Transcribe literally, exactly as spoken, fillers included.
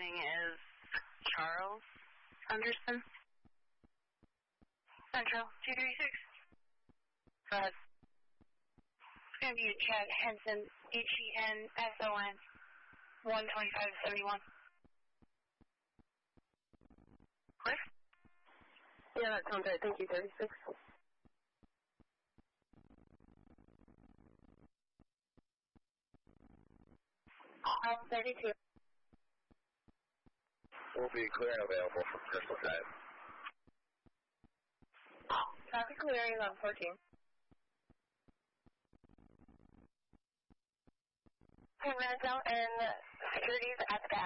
name is Charles Anderson. Central, two thirty-six. Go ahead. It's going to be a Chad Henson, H E N S O N, one twenty-five seventy-one. Click? Yeah, that sounds right. Thank you, thirty-six. Um, thirty-two. Will be clear and available from Crystal Drive. Traffic clearing on fourteen. Hey, Renzo and securities at the